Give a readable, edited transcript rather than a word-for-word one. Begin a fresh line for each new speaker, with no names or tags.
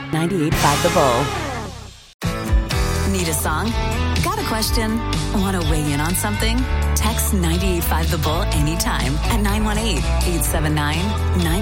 98.5 The Bull.
Need a song? Got a question? Want to weigh in on something? Text 98.5 The Bull anytime at 918-879-9